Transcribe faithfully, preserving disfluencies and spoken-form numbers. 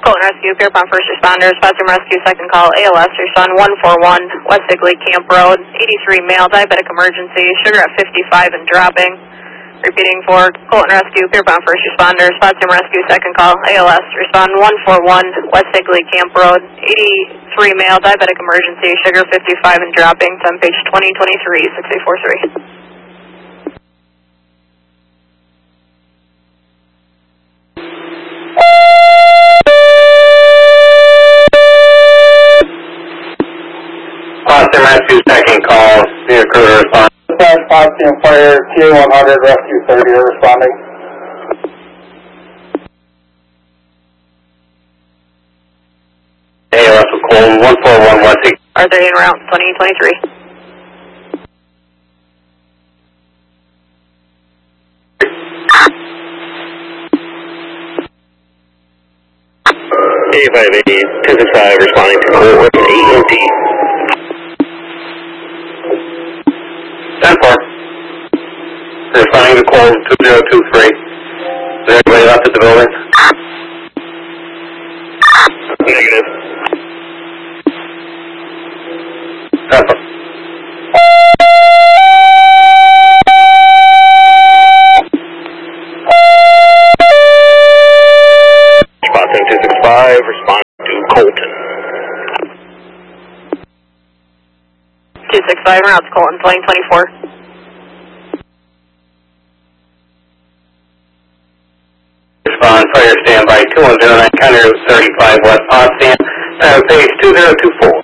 Colton Rescue, Pierpont First Responders, Bathroom Rescue, second call, A L S, respond one four one, West Higley Camp Road, eighty-three male, diabetic emergency, sugar at fifty-five and dropping. Repeating for Colton Rescue, Pierpont First Responders, Bathroom Rescue, second call, A L S, respond one four one, West Higley Camp Road, eighty-three male, diabetic emergency, sugar fifty-five and dropping, on page twenty twenty-three, six eight four three. Boston Rescue, second call, the crew to respond. Boston Fire, T A one hundred, Rescue thirty, are responding. Hey, Russell Cole, one four one, West Higley. Arthur en route, twenty twenty-three. A five eighty, two six five, responding to Colton A M T. ten four. Responding to call two zero two three. Is everybody left at the building? Negative. ten four. Boston two six five, responding to Colton. two six five, routes Colton, twenty twenty-four. Respond, fire standby, two one zero nine, counter thirty-five West Potsdam, uh, page two zero two four.